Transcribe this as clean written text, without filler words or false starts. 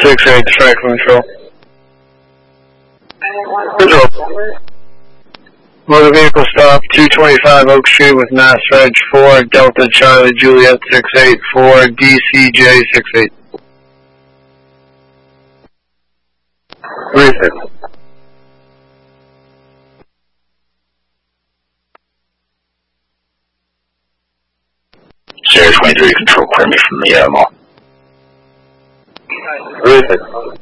6-8, strike control. Control. Motor vehicle stop, 225 Oak Street with Mass Reg 4, Delta Charlie Juliet 684, DCJ 68. Reset. Sierra 23, control, clear me from the mall. Reset.